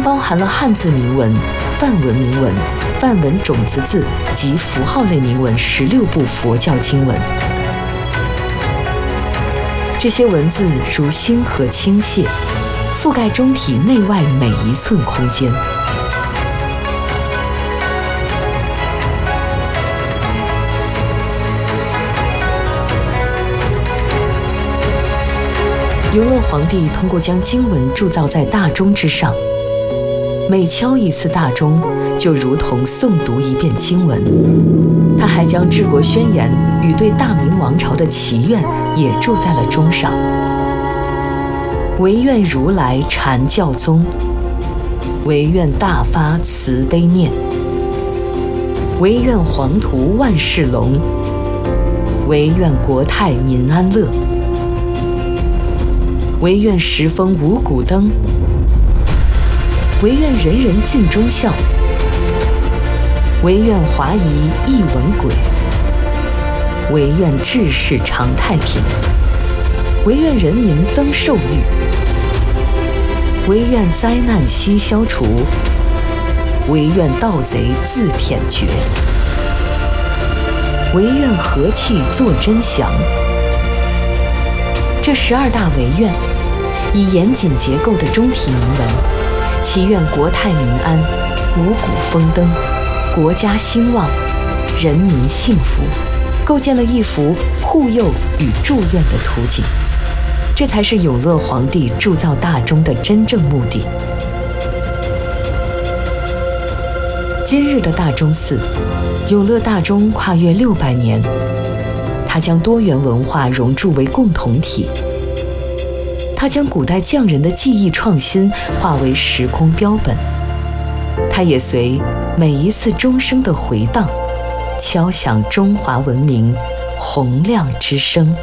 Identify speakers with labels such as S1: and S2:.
S1: 包含了汉字铭文、梵文铭文、梵文种子字及符号类铭文16部佛教经文。这些文字如星河倾泻，覆盖中体内外每一寸空间。永乐皇帝通过将经文铸造在大钟之上，每敲一次大钟，就如同诵读一遍经文。他还将治国宣言与对大明王朝的祈愿也铸在了钟上。唯愿如来禅教宗，唯愿大发慈悲念，唯愿黄土万事隆，唯愿国泰民安乐，唯愿十风五谷灯，唯愿人人尽忠孝，唯愿华夷一文轨，唯愿治世常太平，唯愿人民登寿欲，唯愿灾难悉消除，唯愿盗贼自舔绝，唯愿和气作真祥。这12大唯愿，以严谨结构的中体铭文，祈愿国泰民安、五谷丰登、国家兴旺、人民幸福，构建了一幅护佑与祝愿的图景。这才是永乐皇帝铸造大钟的真正目的。今日的大钟寺，永乐大钟跨越600年，它将多元文化融铸为共同体。它将古代匠人的技艺创新化为时空标本，它也随每一次钟声的回荡，敲响中华文明洪亮之声。